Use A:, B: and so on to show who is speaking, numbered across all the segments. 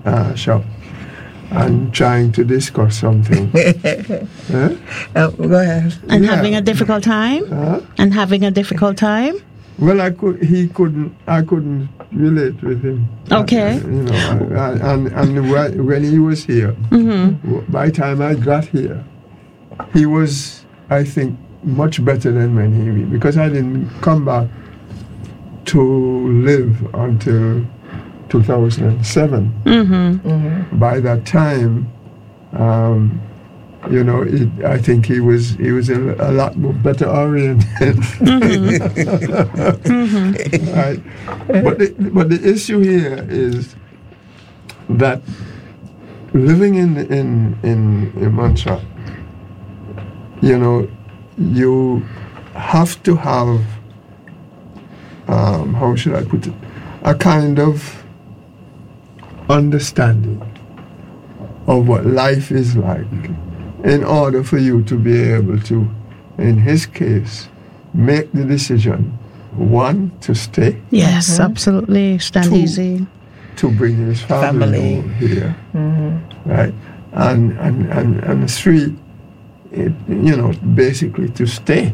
A: shop and trying to discuss something.
B: Go ahead.
C: And having a difficult time? And having a difficult time?
A: Well, I couldn't relate with him.
C: Okay.
A: And when he was here, by the time I got here, he was, I think, much better than when he, because I didn't come back to live until 2007. By that time, I think he was a lot more better oriented. Right? But the issue here is that living in Montreal, you have to have, how should I put it, a kind of understanding of what life is like in order for you to be able to, in his case, make the decision, one, to stay.
C: Yes, absolutely. Stand easy.
A: To bring his family over here. Right? And three, basically to stay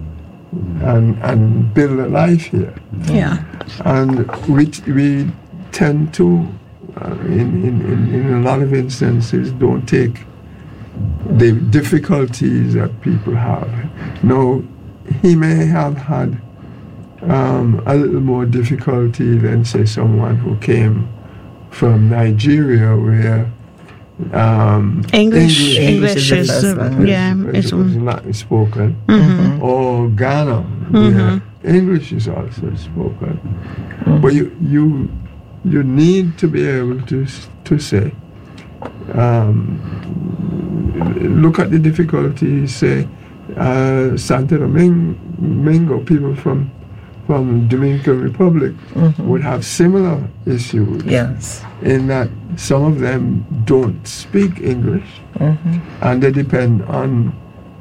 A: and build a life here.
C: Yeah.
A: And we tend to, in a lot of instances, don't take the difficulties that people have. Now, he may have had a little more difficulty than, say, someone who came from Nigeria, where
C: English is
A: it's not spoken, or Ghana, where English is also spoken. But you need to be able to say, look at the difficulties, say, Santo Domingo, people from Dominican Republic would have similar issues.
B: Yes.
A: In that some of them don't speak English, and they depend on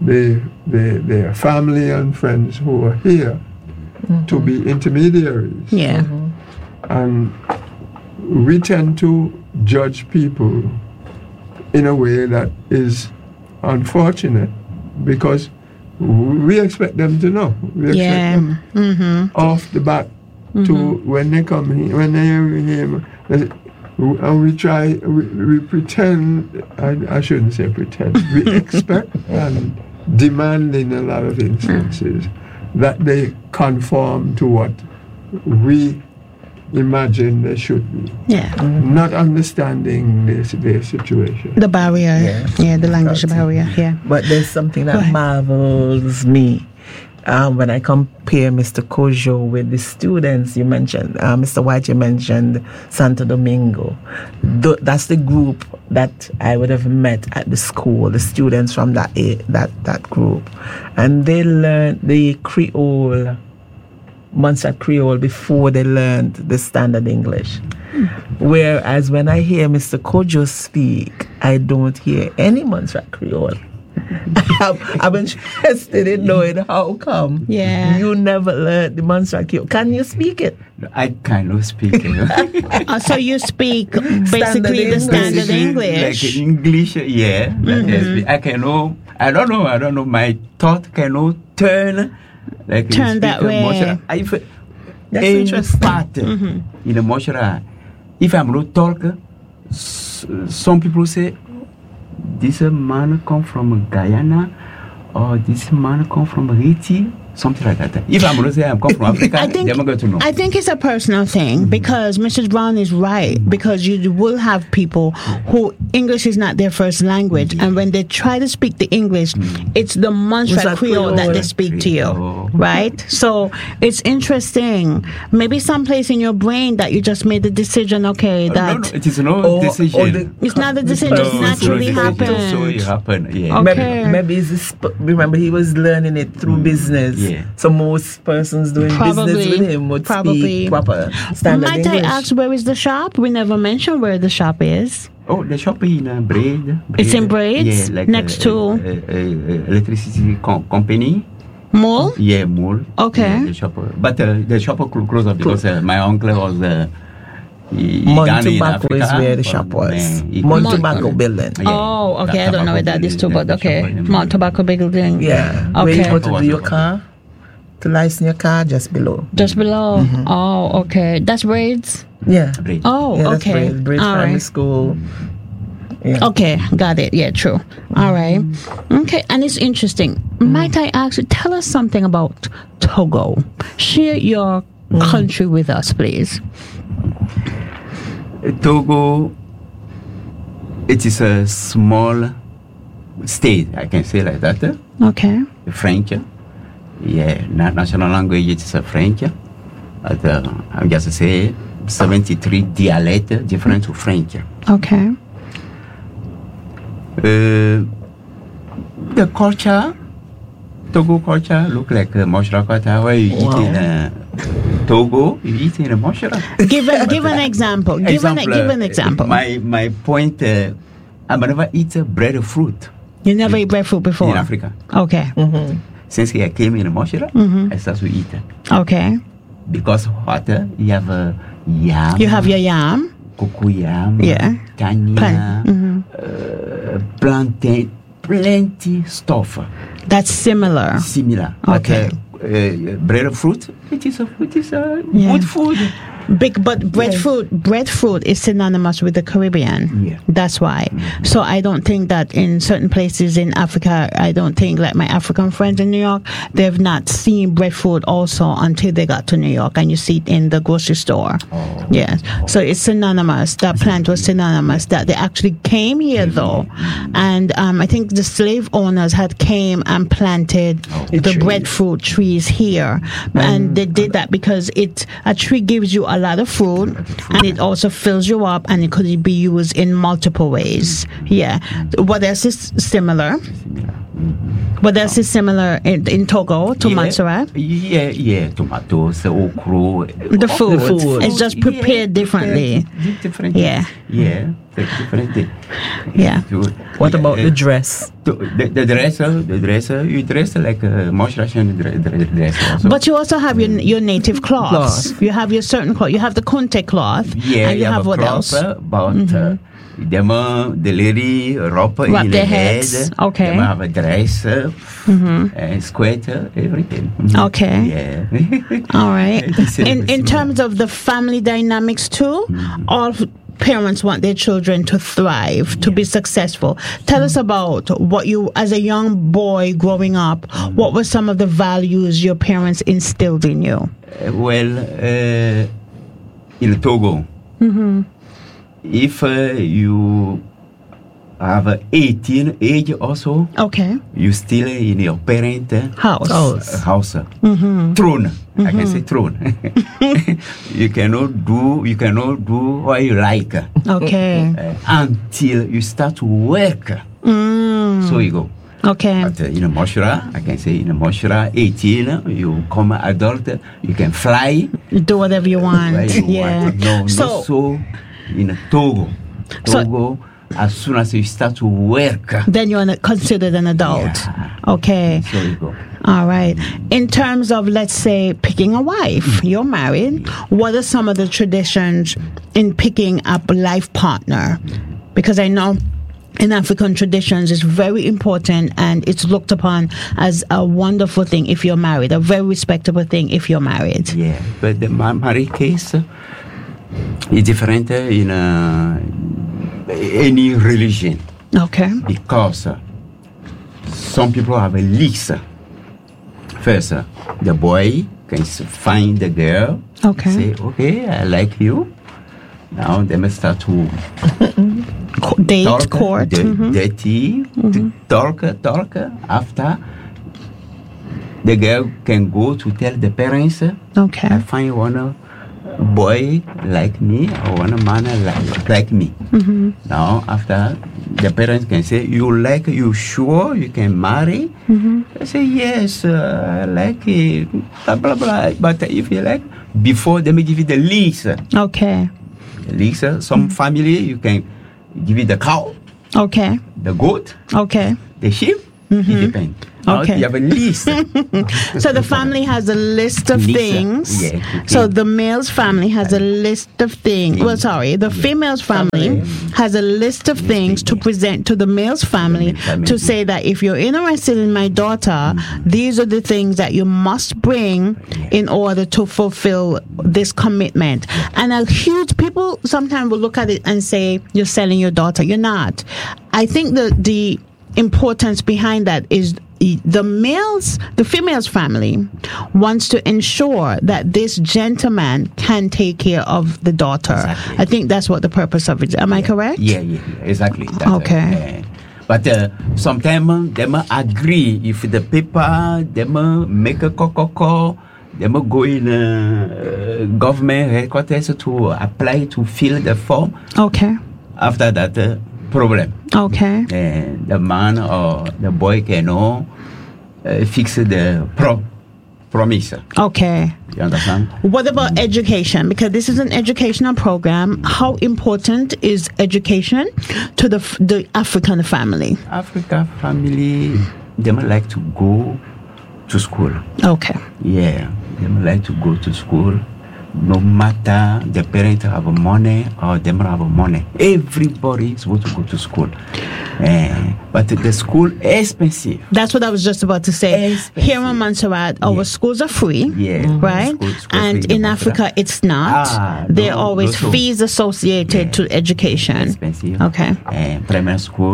A: their family and friends who are here to be intermediaries.
C: Yeah.
A: And we tend to judge people in a way that is unfortunate, because we expect them to know. We expect them off the bat to when they come here, when they hear him, and we pretend, I shouldn't say pretend, we expect and demand in a lot of instances that they conform to what we imagine they should be.
C: Yeah.
A: Not understanding their situation.
C: The barrier. Yeah, the language barrier. Yeah.
B: But there's something that marvels me. When I compare Mr. Kojo with the students you mentioned, Mr. White, you mentioned Santo Domingo. That's the group that I would have met at the school, the students from that group. And they learned the Creole, Montserrat Creole, before they learned the standard English. Whereas when I hear Mr. Kojo speak, I don't hear any Montserrat Creole. I'm interested in knowing how come you never learned the Montserrat Creole. Can you speak it?
D: I cannot speak it.
C: So you speak basically the standard English?
D: Like English, yeah. I cannot, I don't know, my thought cannot turn
C: that way.
B: That's interesting.
D: Part in the Montserrat, if I'm not talking, some people say, this man come from Guyana, or this man come from Haiti, something like that. If I'm going to say I come from Africa, they're not going to know.
C: I think it's a personal thing, because Mrs. Brown is right, because you will have people who English is not their first language, and when they try to speak the English, it's the Montserrat Creole that they speak to you, right? So it's interesting. Maybe someplace in your brain that you just made the decision, okay, that...
D: No, it is no decision.
C: It's not a decision, it's naturally happened.
D: So it happened, yeah.
C: Okay.
B: Maybe remember he was learning it through business. Yeah. So most persons doing business with him would speak proper standard English.
C: Might I ask, where is the shop? We never mentioned where the shop is.
D: Oh, the shop is in Braid.
C: It's in Braid?
D: Yeah, like
C: next to
D: electricity company.
C: Mall?
D: Yeah, mall.
C: Okay.
D: Yeah, the shop, but the shop closed up because my uncle was
B: Mount Tobacco is where the shop was. Mount Tobacco building.
C: Oh, okay. I don't know where that is too, but okay. Mount Tobacco building.
B: Yeah.
C: Okay.
B: Where you go to do your car, to license your car, just below.
C: Just below. Oh, okay. That's Braids?
B: Yeah.
C: Oh,
B: Yeah,
C: okay.
B: That's Braids
C: All
B: Primary
C: right.
B: School. Yeah.
C: Okay, got it. Yeah, true. All right. Okay, and it's interesting. Might I ask you, tell us something about Togo? Share your country with us, please.
D: Togo, it is a small state, I can say like that.
C: Okay.
D: French. Yeah, national language it is French. I just say 73 dialects different to French.
C: Okay.
D: The culture, Togo culture look like Moshra culture. Where you eat in Togo, you eat in a Moshra.
C: Give an example. Give an example.
D: My point, I never eat breadfruit
C: You never eat breadfruit before?
D: in Africa.
C: Okay.
D: Since I came in Moshra, I started to eat.
C: Okay.
D: Because water, you have yam.
C: You have your yam.
D: Cocoyam,
C: Yeah.
D: Tanya, plantain, plenty stuff.
C: That's similar.
D: Similar.
C: Okay.
D: But breadfruit, it is
C: Yeah.
D: good food.
C: But breadfruit is synonymous with the Caribbean.
D: Yeah.
C: That's why. So I don't think that in certain places in Africa, I don't think like my African friends in New York, they've not seen breadfruit also until they got to New York and you see it in the grocery store.
D: Oh.
C: Yes. So it's synonymous. That plant was synonymous. That they actually came here though, and I think the slave owners had came and planted the
B: trees.
C: breadfruit trees here, and they did that because a tree gives you a lot of fruit, and it also fills you up, and it could be used in multiple ways. Yeah. What else is similar? What else is similar in Togo to Montserrat?
D: Yeah, tomatoes, okra.
C: The food. It's just prepared differently.
D: Different.
C: Yeah.
D: Yeah, different.
C: Yeah.
B: What about the dress?
D: The dresser, you dress like a Moshra dress also.
C: But you also have your native cloths. You have your certain cloth. You have the Kunte cloth.
D: Yeah,
C: and you have
D: a
C: what
D: cloth,
C: else?
D: But the lady wrap
C: Wrap
D: in
C: their
D: the
C: heads.
D: head.
C: Okay.
D: They have a dress, skirt, everything.
C: Okay.
D: Yeah.
C: All right.
D: Similar.
C: In terms of the family dynamics too, all parents want their children to thrive, to be successful. Tell us about what you, as a young boy growing up, what were some of the values your parents instilled in you?
D: In Togo, if you have 18 age also,
C: Okay.
D: you still in your parent house. Throne. I can say throne. you cannot do what you like
C: Okay.
D: until you start to work. So you go.
C: Okay.
D: But in a Moshra, I can say in a Moshra, 18, you come adult, you can fly.
C: Do whatever you want.
D: where you
C: Yeah.
D: want. No, so in Togo,
C: So-
D: as soon as you start to work,
C: Then you're considered an adult.
D: Yeah.
C: Okay.
D: so you go.
C: All right. In terms of, let's say, picking a wife, you're married. What are some of the traditions in picking up a life partner? Because I know in African traditions, it's very important and it's looked upon as a wonderful thing if you're married, a very respectable thing if you're married.
D: Yeah, but the marriage case is different in any religion
C: Okay.
D: because some people have a list. First, the boy can find the girl,
C: Okay.
D: say, okay, I like you. Now they must start to
C: Date,
D: talk,
C: court.
D: dirty, talk. After, the girl can go to tell the parents,
C: Okay.
D: I find one boy like me or one man like me. Now, after, the parents can say, you sure you can marry? I say, yes, I like it, blah, blah, blah. But if you like, before they may give you the lease.
C: Okay.
D: Some family, you can give it the cow,
C: Okay.
D: the goat,
C: Okay.
D: the sheep. It depends.
C: Okay.
D: You have a list.
C: So the family has a list of things.
D: Yeah,
C: so the male's family has a list of things. Well, sorry, the female's family has a list of things to present to the male's family to say that if you're interested in my daughter, these are the things that you must bring in order to fulfill this commitment. And a huge people sometimes will look at it and say, you're selling your daughter. You're not. I think the importance behind that is the female's family wants to ensure that this gentleman can take care of the daughter.
D: Exactly.
C: I think that's what the purpose of it is. Am I correct?
D: Yeah, exactly. That's
C: Okay.
D: But sometimes they may agree if the paper, they may make a call, they may go in government headquarters to apply to fill the form.
C: Okay.
D: After that, problem.
C: Okay.
D: The man or the boy cannot fix the promise.
C: Okay.
D: You understand?
C: What about education? Because this is an educational program. How important is education to the African family?
D: Africa family, they might like to go to school.
C: Okay.
D: Yeah, they might like to go to school. No matter the parents have money or they don't have money, everybody is supposed to go to school. But the school is expensive.
C: That's what I was just about to say.
D: Expensive.
C: Here in Montserrat, our schools are free, right?
D: School
C: And
D: free
C: in Africa, it's not. There are always fees associated to education.
D: Expensive.
C: Okay.
D: Primary school,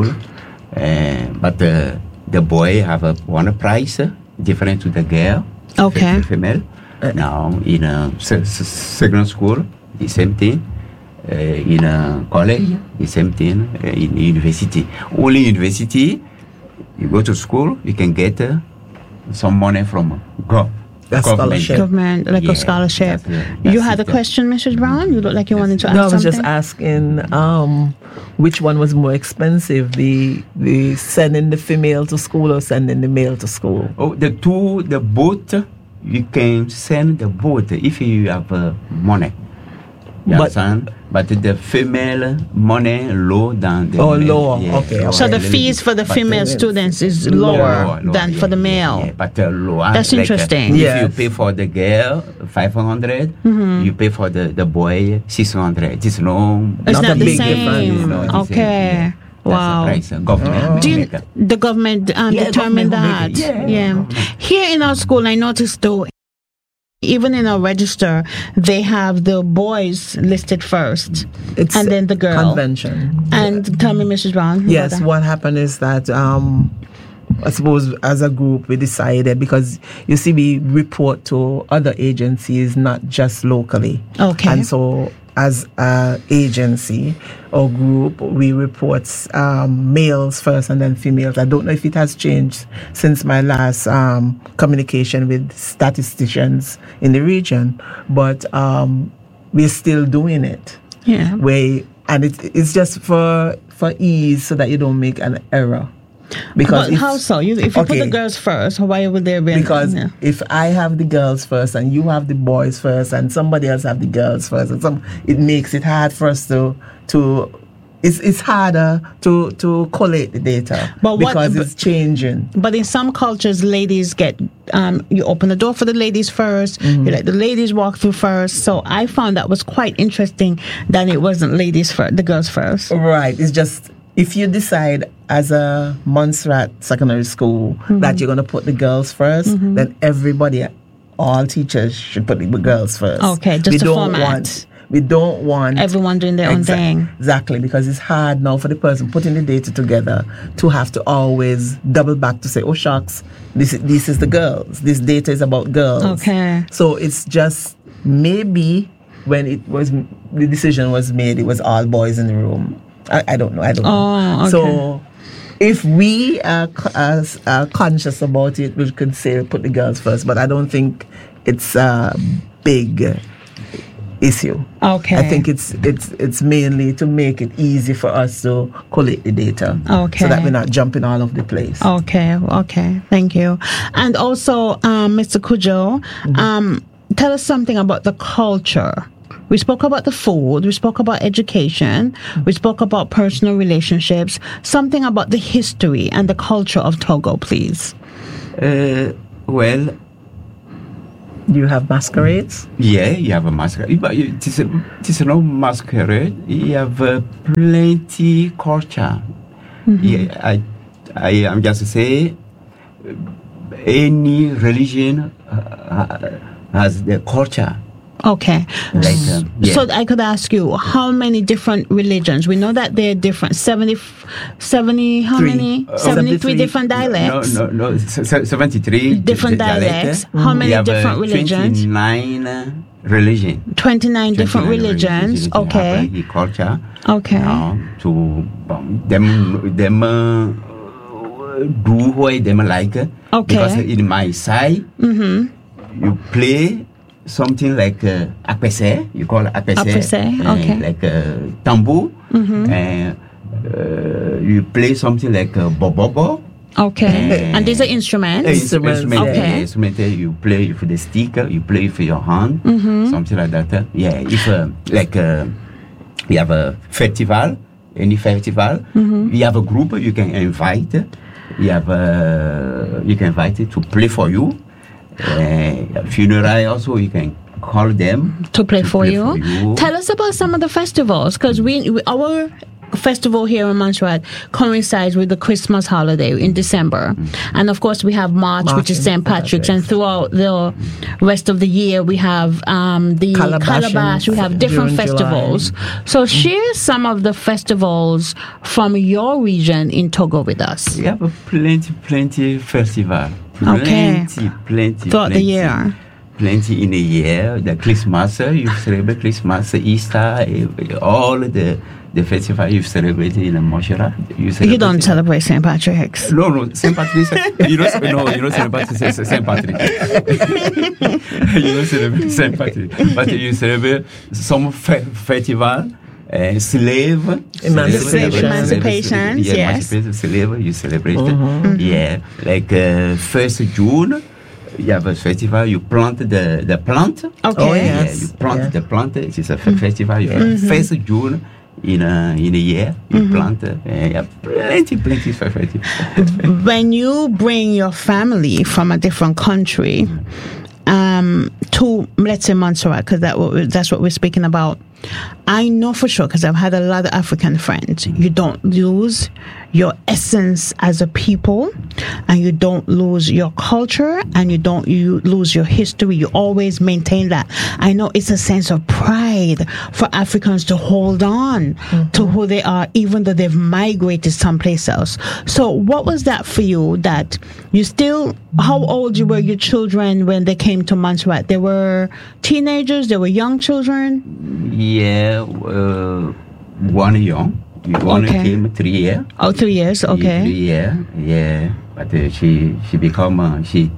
D: but the boy have one price different to the girl.
C: Okay.
D: Female. Now in a secondary school, the same thing. In a college, the same thing. In university, only university, you go to school, you can get some money from
C: government, like a scholarship. You had a question, Mrs. Brown? You look like you wanted to ask something.
B: No, I was just asking which one was more expensive, the sending the female to school or sending the male to school?
D: Oh, the both. You can send the boat if you have money. You understand? But the female money low than the male.
B: Lower.
D: Yeah,
B: Okay.
D: lower.
C: So the fees for the female students is lower than for the male.
D: Yeah, but lower.
C: That's interesting.
D: If you pay for the girl 500, you pay for the boy 600. It's
C: It's not the
B: big
C: same. Okay. Wow.
D: That's the price. Government.
C: The government determined that? Yeah. Here in our school, I noticed though, even in our register, they have the boys listed first, and then the girl.
B: Convention.
C: And tell me, Mrs. Brown.
B: Yes, what happened is that I suppose as a group we decided, because you see we report to other agencies, not just locally.
C: Okay.
B: And so as an agency or group, we report males first and then females. I don't know if it has changed since my last communication with statisticians in the region, but we're still doing it.
C: Yeah.
B: And it's just for ease so that you don't make an error.
C: Because how so? If you put the girls first, why would there be?
B: Because if I have the girls first and you have the boys first and somebody else have the girls first, and it makes it hard for us to it's harder to collate the data because it's changing.
C: But in some cultures, ladies get you open the door for the ladies first. You let the ladies walk through first. So I found that was quite interesting that it wasn't ladies first, the girls first.
B: Right. It's just, if you decide as a Montserrat secondary school that you're going to put the girls first, then everybody, all teachers should put the girls first.
C: Okay, just a format.
B: We don't want
C: everyone doing their own thing.
B: Exactly, because it's hard now for the person putting the data together to have to always double back to say, oh shucks, this is the girls. This data is about girls.
C: Okay.
B: So it's just maybe when the decision was made, it was all boys in the room. I don't know.
C: Oh, okay.
B: So if we are conscious about it, we could say put the girls first, but I don't think it's a big issue.
C: Okay.
B: I think it's mainly to make it easy for us to collect the data.
C: Okay.
B: So that we're not jumping all over the place.
C: Okay. Thank you. And also, Mr. Cudjoe, tell us something about the culture. We spoke about the food, we spoke about education, we spoke about personal relationships, something about the history and the culture of Togo, please.
D: Well,
B: You have masquerades?
D: yeah, you have a masquerade. But it is no masquerade. You have plenty culture. Yeah, I am just to say, any religion has the culture.
C: Okay.
D: Like, yeah.
C: So I could ask you, how many different religions? We know that they're different. 70 how many? 73 different dialects?
D: No, 73
C: different dialects. How many different religions?
D: 29 religions.
C: 29 different religions. Okay.
D: The culture.
C: Okay.
D: To them do what them like.
C: Okay.
D: Because in my side, you play something like apese, you call it apese,
C: okay.
D: like tambour, and you play something like bobobo.
C: Okay, and these are instruments.
D: Okay. Instrument, you play for the stick, you play for your hand, something like that. Yeah, if you have a festival, any festival, you have a group you can invite. You can invite it to play for you. Funeral also, you can call them
C: to play for you. Tell us about some of the festivals, because our festival here in Montserrat coincides with the Christmas holiday in December, and of course we have March, which is St. Patrick's, and throughout the rest of the year we have the Calabash. We have different festivals. So share some of the festivals from your region in Togo with us.
D: We have a plenty festival. Plenty
C: throughout the year.
D: Plenty in the year. The Christmas, you celebrate Christmas, Easter, all the festival you celebrate in Montserrat.
C: You don't celebrate St. Patrick's.
D: No, St. Patrick's. You don't celebrate St. Patrick. You don't celebrate St. Patrick, but you celebrate some festival. Slave emancipation,
C: yes.
D: Slave, you celebrate. Yeah, like 1st June, you have a festival. You plant the plant.
C: Okay.
B: Oh, yes.
D: Yeah, you plant the plant. It is a festival. You have 1st June in a year. You plant. You have plenty festival.
C: When you bring your family from a different country to, let's say, Montserrat, because that's what we're speaking about, I know for sure, because I've had a lot of African friends, you don't lose your essence as a people, and you don't lose your culture, and you lose your history. You always maintain that. I know it's a sense of pride for Africans to hold on to who they are, even though they've migrated someplace else. So what was that for you, that you still, how old were your children when they came to Montserrat? They were teenagers? They were young children?
D: Yeah, one young. One came 3 years.
C: Oh, 3 years, okay.
D: 3 years, yeah. But she become, she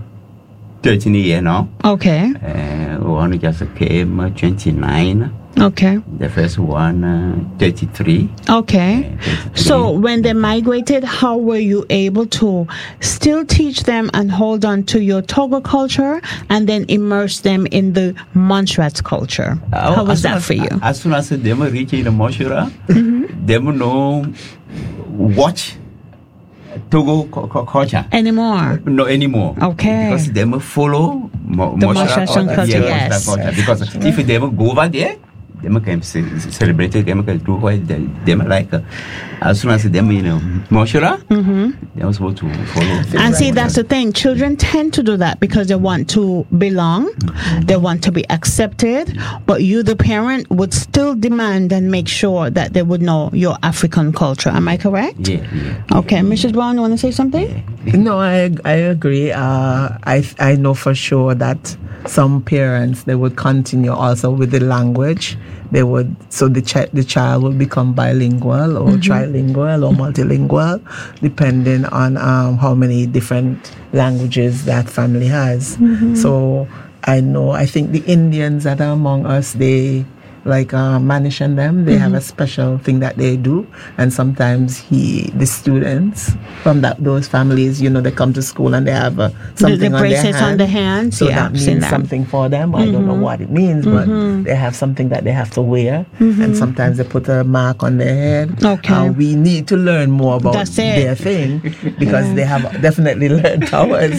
D: 13 years now.
C: Okay.
D: One just came 29.
C: Okay.
D: The first one 33.
C: Okay. 33. So when they migrated, how were you able to still teach them and hold on to your Togo culture and then immerse them in the Montserrat culture? How was that for you?
D: As soon as they reach in the Montserrat, they know watch Togo culture
C: anymore.
D: No anymore.
C: Okay.
D: Because they follow
C: the Montserrat culture. Yes.
D: Because if they go over there, they can celebrate, they can do what they like. As soon as they in Montserrat, they're supposed to follow.
C: And see, that's the thing. Children tend to do that because they want to belong, they want to be accepted, but you, the parent, would still demand and make sure that they would know your African culture. Am I correct?
D: Yeah.
C: Okay, Mrs. Brown, you want to say something?
B: No, I agree. I know for sure that some parents, they would continue also with the language. They would, so the child will become bilingual or trilingual or multilingual, depending on how many different languages that family has. So I think the Indians that are among us, they like Manish and them, they have a special thing that they do, and sometimes the students from those families, they come to school and they have something
C: the bracelets on their hands.
B: So that means something for them. I don't know what it means, but they have something that they have to wear, and sometimes they put a mark on their head.
C: Okay.
B: We need to learn more about their thing because they have definitely learned ours.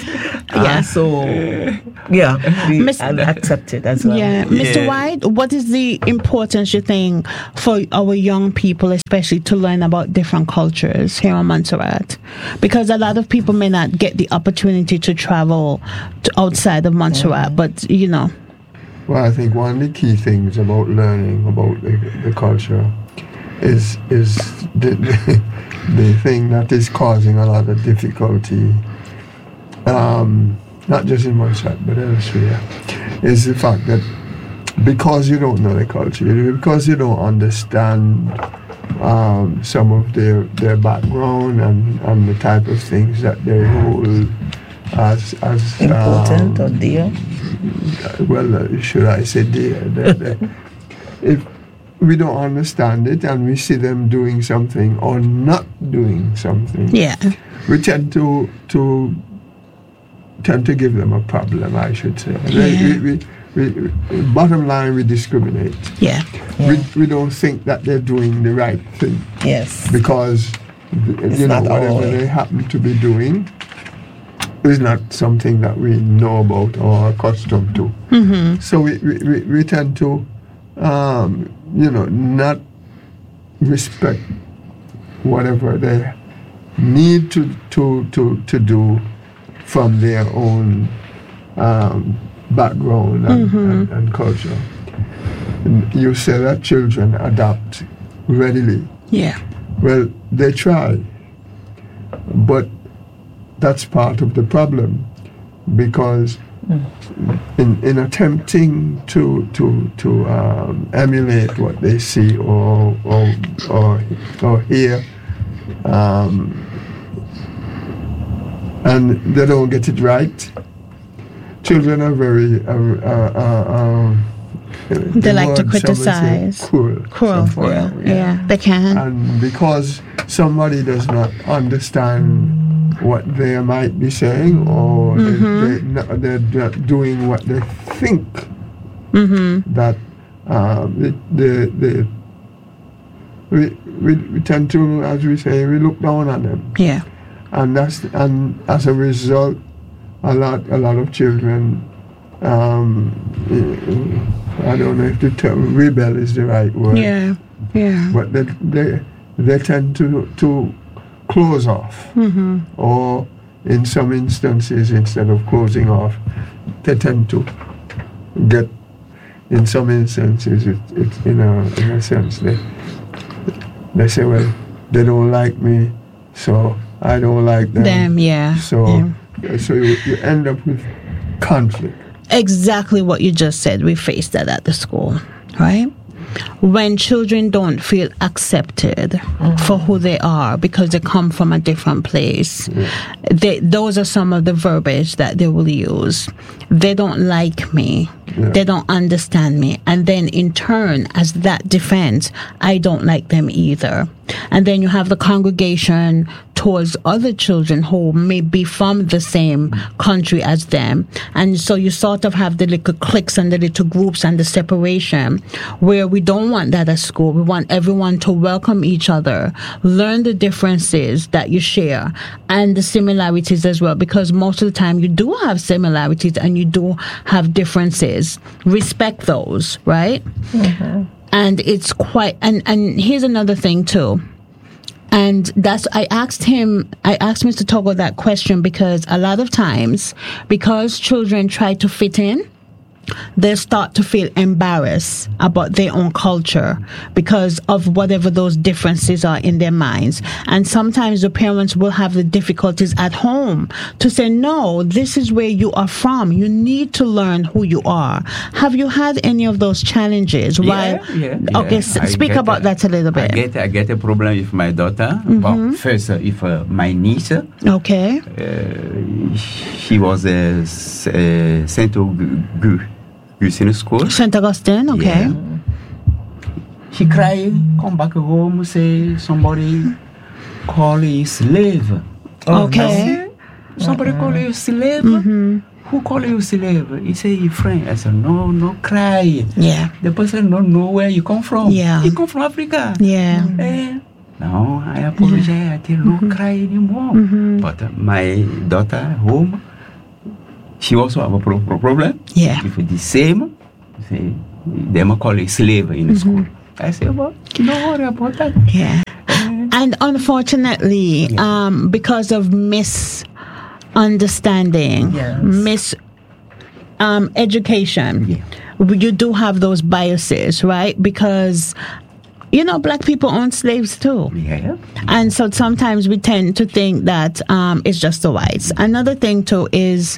B: We accept it as well.
C: Yeah. Mr. White, what is the importance, you think, for our young people, especially to learn about different cultures here on Montserrat? Because a lot of people may not get the opportunity to travel outside of Montserrat, but,
A: Well, I think one of the key things about learning about the culture is the thing that is causing a lot of difficulty, not just in Montserrat, but elsewhere, is the fact that because you don't know the culture, because you don't understand some of their background and the type of things that they hold as
B: important or dear.
A: Well, should I say dear? If we don't understand it and we see them doing something or not doing something, we tend to give them a problem, I should say. We bottom line, we discriminate. We don't think that they're doing the right thing.
B: Yes.
A: Because whatever they happen to be doing is not something that we know about or are accustomed to.
C: Mm-hmm.
A: So we tend to not respect whatever they need to do from their own background and culture. You say that children adapt readily.
C: Yeah.
A: Well, they try, but that's part of the problem, because in attempting to emulate what they see or hear, and they don't get it right. Children are very
C: they like to criticize.
A: Cruel.
C: Yeah, they can.
A: And because somebody does not understand what they might be saying, or they're not doing what they think, that we tend to, as we say, we look down on them.
C: Yeah.
A: And as a result, a lot of children, I don't know if the term rebel is the right word.
C: Yeah.
A: But they tend to close off, or in some instances, instead of closing off, they tend to get. In some instances, it's in a sense they say, well, they don't like me, so I don't like them. So you end up with conflict.
C: Exactly what you just said. We face that at the school, right? When children don't feel accepted for who they are because they come from a different place, those are some of the verbiage that they will use. They don't like me. They don't understand me. And then in turn, as that defense, I don't like them either. And then you have the congregation towards other children who may be from the same country as them. And so you sort of have the little cliques and the little groups and the separation, where we don't want that at school. We want everyone to welcome each other, learn the differences that you share and the similarities as well, because most of the time you do have similarities and you do have differences. Respect those, right? And it's quite, and here's another thing too. And I asked Mr. Togo that question because a lot of times, because children try to fit in, they start to feel embarrassed about their own culture because of whatever those differences are in their minds. And sometimes the parents will have the difficulties at home to say, no, this is where you are from. You need to learn who you are. Have you had any of those challenges? Okay, speak about that a little bit.
D: I get a problem with my daughter. Well, first, if my niece.
C: Okay.
D: She was Saint Augustine school.
C: Saint Augustine, okay.
D: She cry, come back home, say somebody call you slave.
C: Okay.
D: Somebody call you slave? Who call you slave? He say, your friend. I said, no cry.
C: Yeah.
D: The person don't know where you come from.
C: Yeah.
D: You come from Africa.
C: Yeah.
D: No, I apologize. I tell no cry anymore. But my daughter home, she also have a problem.
C: Yeah.
D: If it's the same, say, they might call it slave in the school. I say, well, don't worry about that.
C: Yeah. And unfortunately, because of misunderstanding, education, you do have those biases, right? Because, Black people own slaves too.
D: Yeah.
C: And so sometimes we tend to think that it's just the whites. Another thing too is,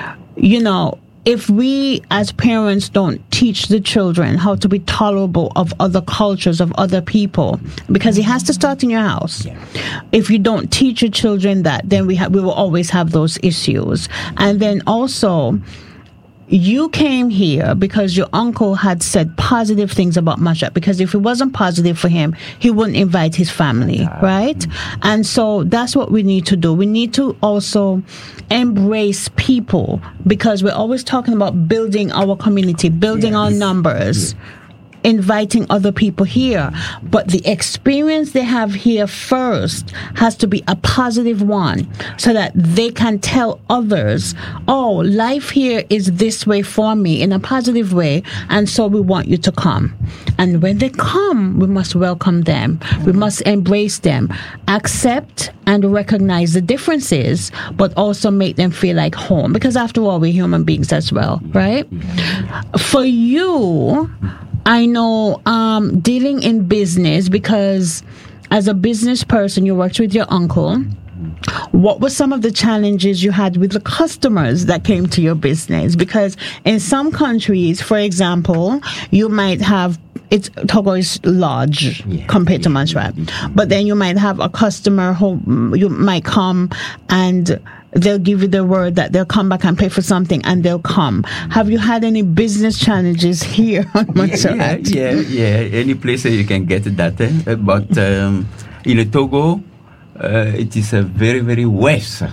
C: if we as parents don't teach the children how to be tolerable of other cultures, of other people, because it has to start in your house. Yeah. If you don't teach your children that, then we will always have those issues. And then also, you came here because your uncle had said positive things about Montserrat, because if it wasn't positive for him, he wouldn't invite his family, right? And so that's what we need to do. We need to also embrace people, because we're always talking about building our community, building our numbers, inviting other people here. But the experience they have here first has to be a positive one, so that they can tell others, oh, life here is this way for me, in a positive way, and so we want you to come. And when they come, we must welcome them. We must embrace them, accept and recognize the differences, but also make them feel like home, because after all, we're human beings as well, right? For you, I know dealing in business, because as a business person, you worked with your uncle. What were some of the challenges you had with the customers that came to your business? Because in some countries, for example, you might have, Togo is large compared to Montserrat, but then you might have a customer who you might come and they'll give you the word that they'll come back and pay for something, and they'll come. Have you had any business challenges here on Montserrat?
D: Yeah. Any place you can get that. But in Togo, it is a very, very west.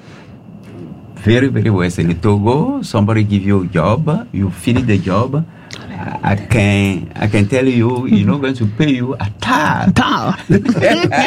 D: Very, very west. In Togo, somebody give you a job, you finish the job. I can tell you, you're not going to pay you a tithe. You're not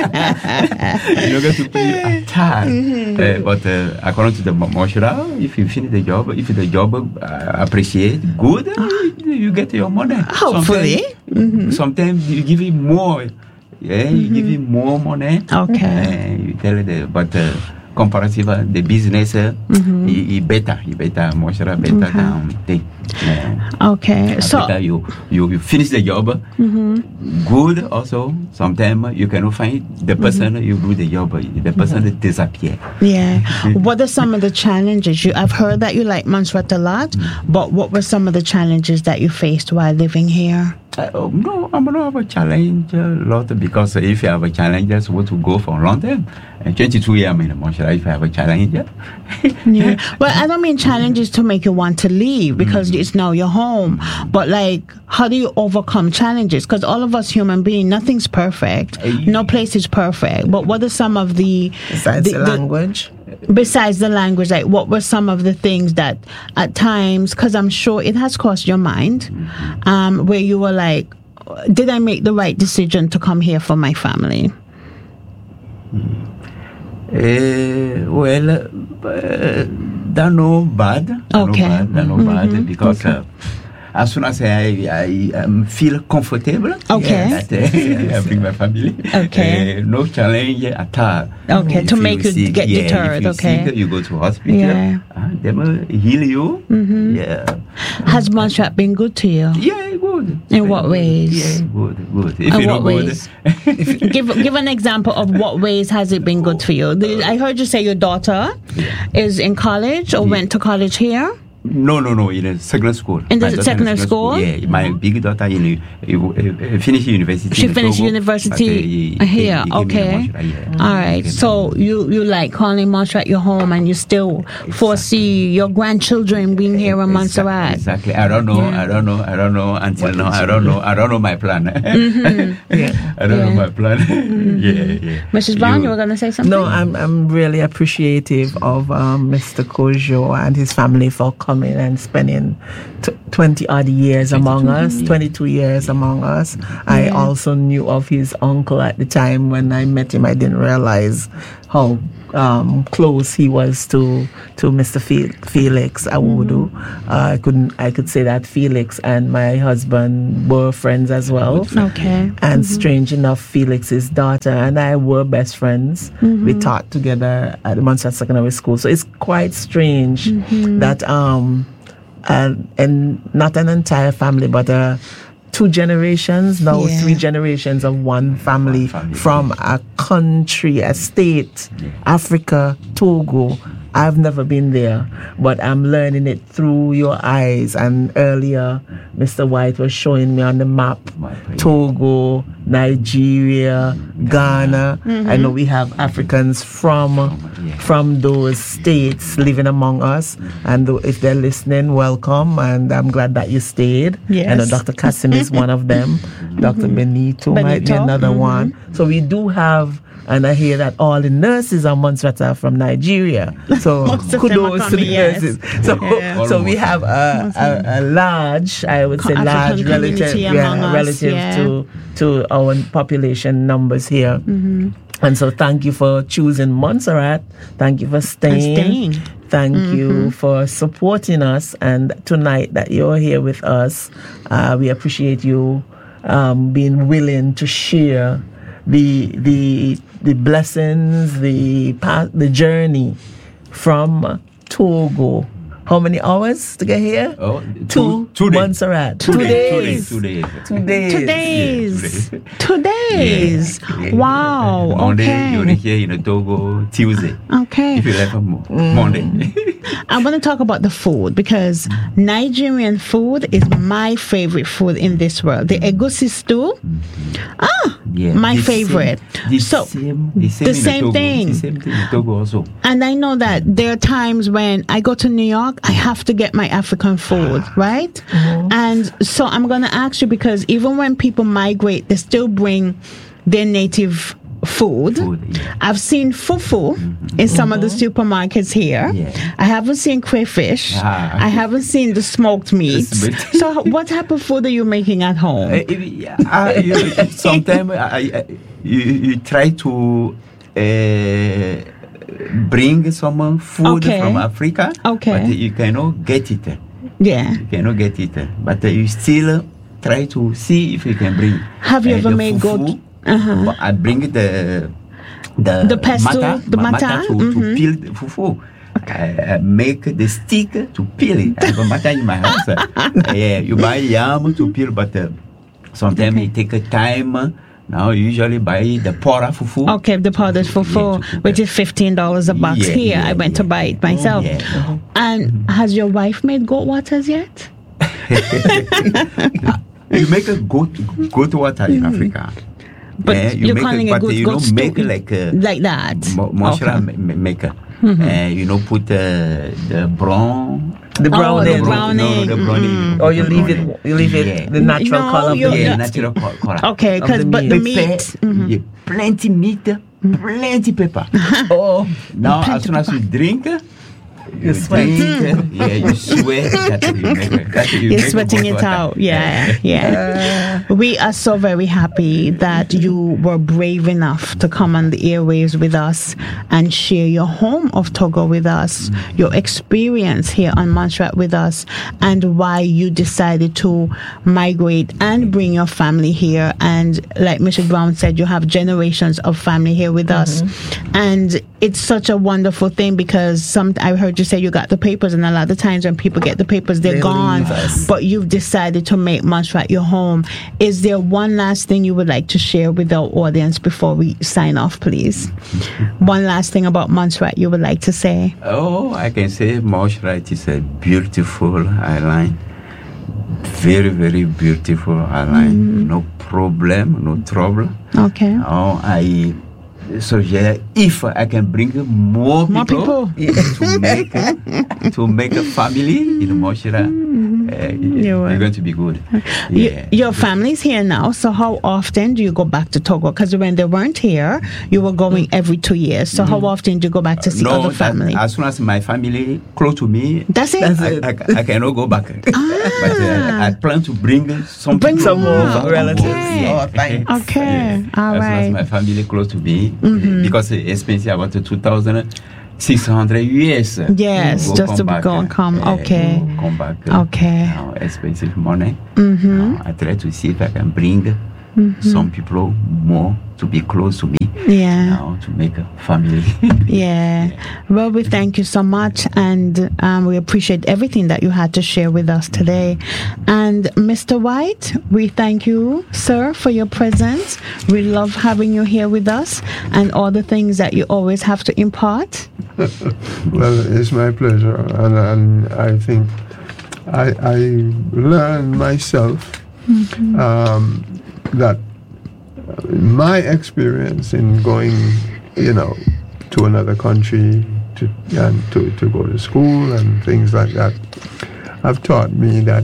D: going to pay you a tithe. But according to the Moshra, if you finish the job, if the job appreciate good, you get your money.
C: Hopefully.
D: Sometimes you give him more. Yeah, you give him more money.
C: Okay.
D: You tell it, but comparative, the business, he better, Moshra better than thing.
C: Okay, so
D: you finish the job, good. Also, sometimes you cannot find the person you do the job. The person disappear.
C: Yeah. What are some of the challenges? I've heard that you like Montserrat a lot, but what were some of the challenges that you faced while living here?
D: No, I'm not have a challenge a lot, because if you have a challenge, that's what to go for a long time. And 22 years, I'm in Montserrat. If I have a challenge,
C: yeah. Well, I don't mean challenges to make you want to leave, because it's now your home. But like, how do you overcome challenges? Because all of us human beings, nothing's perfect. No place is perfect. But what are some of the
B: besides the language?
C: Besides the language, like what were some of the things that at times, because I'm sure it has crossed your mind, where you were like, did I make the right decision to come here for my family?
D: Well, they're no bad.
C: Okay.
D: They're no bad, because as soon as I feel comfortable,
C: okay,
D: that I bring my family.
C: Okay.
D: No challenge at all.
C: Okay, to make you get deterred.
D: If
C: okay.
D: Sick, you go to hospital.
C: Yeah.
D: They will heal you. Yeah.
C: Has Montserrat been good to you?
D: Yeah, good.
C: In what ways?
D: Yeah, good. If
C: in
D: you
C: what ways? give an example of what ways has it been good for you. I heard you say your daughter is in college or went to college here.
D: No, in a secondary school.
C: In the
D: My daughter
C: secondary school?
D: Yeah, my big daughter finished university.
C: She
D: in
C: finished
D: Togo,
C: university
D: but,
C: here.
D: he
C: Okay.
D: came in Montreal,
C: All right. So you like calling Montserrat your home, and you still foresee your grandchildren being here in Montserrat.
D: Exactly. I don't know. Until now, I don't know my plan. I don't know my plan. Yeah.
C: Mrs. Brown, you were gonna say something?
B: No, I'm really appreciative of Mr. Kojo and his family for coming and spending 20 odd years among us, 22 years among us. I also knew of his uncle at the time when I met him. I didn't realize how close he was to Mr. Felix Awudu. I could say that Felix and my husband were friends as well.
C: Okay.
B: And strange enough, Felix's daughter and I were best friends. We taught together at the Montserrat Secondary School. So it's quite strange that and not an entire family, but 2 generations, now 3 generations of one family from a country, a state, Africa, Togo. I've never been there, but I'm learning it through your eyes. And earlier, Mr. White was showing me on the map Togo, Nigeria, Ghana. I know we have Africans from those states living among us. And if they're listening, welcome. And I'm glad that you stayed.
C: Yes.
B: I know Dr. Kasim is one of them. Dr. Benito might be another one. So we do have. And I hear that all the nurses on Montserrat are from Nigeria. So kudos to the nurses. So we have a large, I would say, large relative to our population numbers here. And so thank you for choosing Montserrat. Thank you for staying. Thank you for supporting us. And tonight that you're here with us, we appreciate you being willing to share the blessings, the journey from Togo. How many hours to get here?
D: Oh,
B: to Montserrat. 2 days.
D: 2 days.
B: 2 days.
C: 2 days.
D: Yeah.
C: Wow.
D: Monday,
C: Okay.
D: you're here in Togo. Tuesday.
C: Okay.
D: If you left on Monday.
C: I want to talk about the food because Nigerian food is my favorite food in this world. The egusi stew, my favorite.
D: The
C: So,
D: same
C: the
D: in
C: same
D: Togo.
C: thing.
D: The same thing in Togo also.
C: And I know that there are times when I go to New York, I have to get my African food, right? And so I'm going to ask you because even when people migrate, they still bring their native food. I've seen fufu in some of the supermarkets here.
D: Yeah.
C: I haven't seen crayfish. I haven't seen the smoked meat. So what type of food are you making at home?
D: Sometimes you try to bring some food from Africa, but you cannot get it.
C: Yeah.
D: You cannot get it. But you still try to see if you can bring.
C: Have you ever made goat?
D: I bring the
C: pesto,
D: mata to peel the fufu. I make the stick to peel it. I have a mata in my house. You buy yam to peel, but sometimes it take a time. Now you usually buy the powder fufu.
C: Okay, the powdered fufu, which is $15 a box here. I went to buy it myself. And has your wife made goat waters yet?
D: You make a goat water in Africa.
C: But you're calling it goat stew.
D: Make like
C: that.
D: Moshra maker. Put the brown.
B: The browning.
D: The browning.
B: Or you leave it the natural color of the meat.
D: Natural color.
C: Okay, but the meat.
D: Plenty meat, plenty pepper. Now as soon as you drink, you sweat. You sweat.
C: You're sweating it out. Yeah. We are so very happy that you were brave enough to come on the airwaves with us and share your home of Togo with us, your experience here on Montserrat with us, and why you decided to migrate and bring your family here. And like Mr. Brown said, you have generations of family here with us. And it's such a wonderful thing because I heard you say you got the papers, and a lot of times when people get the papers, they're gone. But you've decided to make Montserrat your home. Is there one last thing you would like to share with our audience before we sign off, please? One last thing about Montserrat you would like to say?
D: Oh, I can say Montserrat is a beautiful island. Very, very beautiful island. No problem, no trouble.
C: Okay.
D: Oh, I suggest if I can bring more people. to make a family in Montserrat, you're going to be good.
C: Your family's here now, so how often do you go back to Togo? Because when they weren't here, you were going every 2 years. So how often do you go back to see other family?
D: As soon as my family close to me,
C: that's it.
D: I cannot go back. But I plan to bring some
B: more relatives.
C: Okay. Okay. All right.
D: As soon as my family close to me, because it's expensive, about 2,600 US.
C: Yes, just to go and come. Okay.
D: Come back.
C: Okay.
D: Expensive money. I try to see if I can bring some people more to be close to me.
C: Yeah.
D: To make a family.
C: Yeah. Well, we thank you so much, and we appreciate everything that you had to share with us today. And Mr. White, we thank you, sir, for your presence. We love having you here with us, and all the things that you always have to impart.
A: Well, it's my pleasure, and I think I learned myself that my experience in going, to another country to go to school and things like that, have taught me that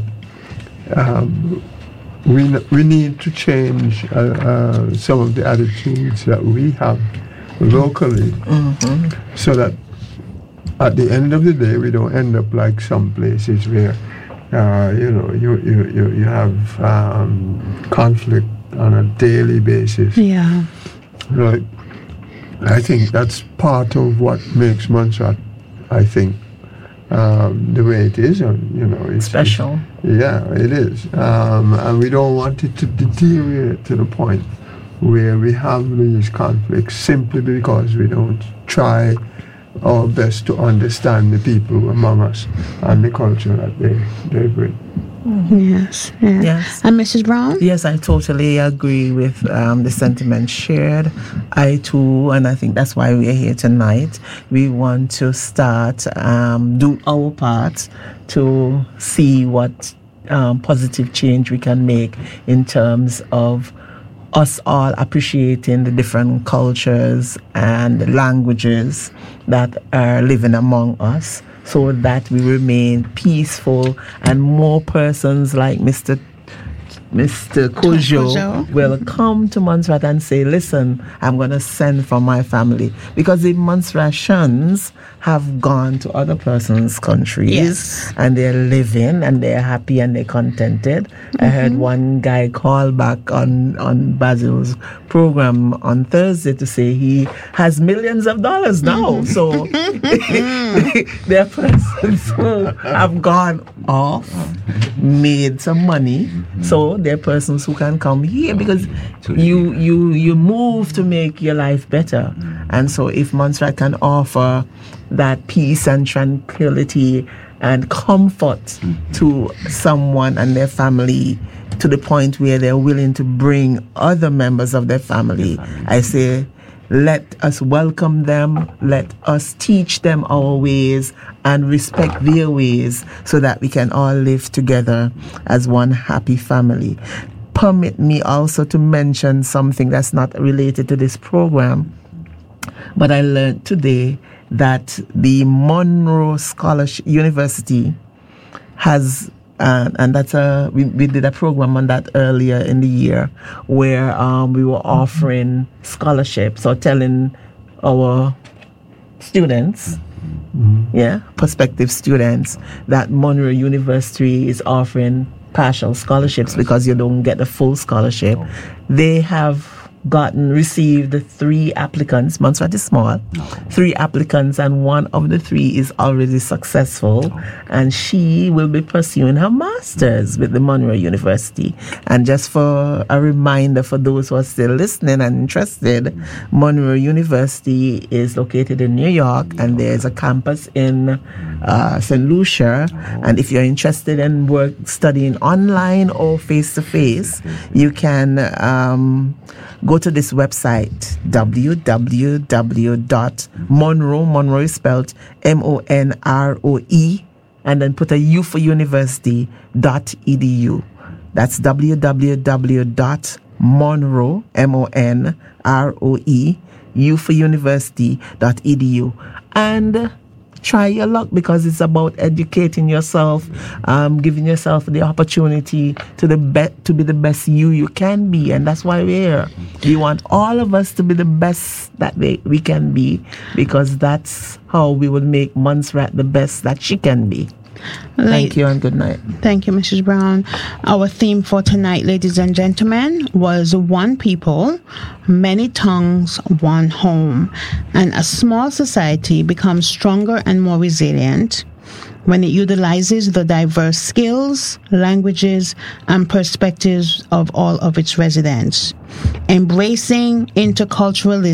A: we need to change some of the attitudes that we have locally, so that at the end of the day we don't end up like some places where you have conflict on a daily basis.
C: Yeah.
A: Right. I think that's part of what makes Montserrat, I think, the way it is. It's
B: special.
A: It is. And we don't want it to deteriorate to the point where we have these conflicts simply because we don't try our best to understand the people among us and the culture that they bring.
C: Yes. And Mrs. Brown?
B: Yes, I totally agree with the sentiment shared. I too, and I think that's why we are here tonight. We want to start, do our part to see what positive change we can make in terms of us all appreciating the different cultures and languages that are living among us, so that we remain peaceful and more persons like Mr. Kojo will come to Montserrat and say, listen, I'm going to send for my family. Because the Montserratians have gone to other persons' countries and they're living and they're happy and they're contented. I heard one guy call back on Basil's program on Thursday to say he has millions of dollars now. So they're persons who have gone off, made some money. So they're persons who can come here because you move to make your life better. And so if Montserrat can offer that peace and tranquility and comfort to someone and their family to the point where they're willing to bring other members of their family, I say, let us welcome them, let us teach them our ways and respect their ways so that we can all live together as one happy family. Permit me also to mention something that's not related to this program, but I learned today that the Monroe Scholarship University has, and that's we did a program on that earlier in the year where we were offering scholarships or telling our students, prospective students, that Monroe University is offering partial scholarships because you don't get the full scholarship. They have received 3 applicants. Montserrat is small. 3 applicants, and one of the 3 is already successful, and she will be pursuing her master's with the Monroe University. And just for a reminder for those who are still listening and interested, Monroe University is located in New York, and there's a campus in St. Lucia. And if you're interested in studying online or face-to-face, you can go to this website, Monroe is spelled MONROE, and then put a U for university.edu. That's www.monroe, MONROE, U for university.edu. And try your luck, because it's about educating yourself, giving yourself the opportunity to be the best you can be, and that's why we're here. We want all of us to be the best that we can be, because that's how we will make Montserrat the best that she can be. Thank you and good night.
C: Thank you, Mrs. Brown. Our theme for tonight, ladies and gentlemen, was one people, many tongues, one home. And a small society becomes stronger and more resilient when it utilizes the diverse skills, languages, and perspectives of all of its residents. Embracing interculturalism